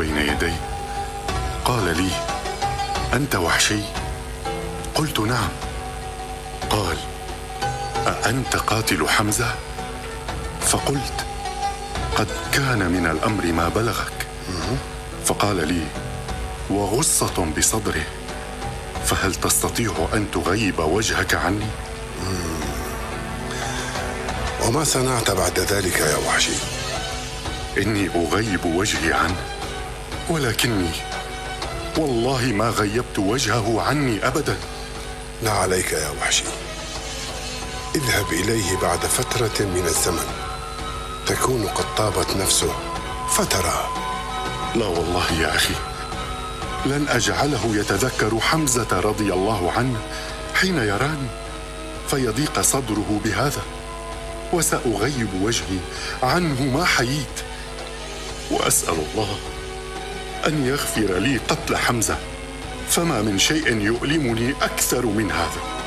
بين يدي قال لي: أنت وحشي؟ قلت: نعم. قال: أأنت قاتل حمزة؟ فقلت: قد كان من الأمر ما بلغك. فقال لي وغصة بصدره: فهل تستطيع أن تغيب وجهك عني؟ وما صنعت بعد ذلك يا وحشي؟ إني أغيب وجهي عنه، ولكني والله ما غيبت وجهه عني أبدا. لا عليك يا وحشي، اذهب إليه بعد فترة من الزمن تكون قد طابت نفسه فترى. لا والله يا أخي، لن أجعله يتذكر حمزة رضي الله عنه حين يراني فيضيق صدره بهذا، وسأغيب وجهي عنه ما حييت، وأسأل الله أن يغفر لي قتل حمزة، فما من شيء يؤلمني أكثر من هذا.